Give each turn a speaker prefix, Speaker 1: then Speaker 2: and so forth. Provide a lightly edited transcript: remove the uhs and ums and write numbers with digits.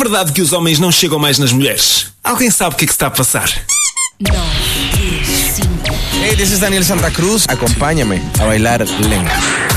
Speaker 1: verdade que os homens não chegam mais nas mulheres? Alguém sabe o que é que se está a passar?
Speaker 2: 9, 10, 5.
Speaker 3: Hey, this is Daniel Santa Cruz. Acompáñame a bailar lento.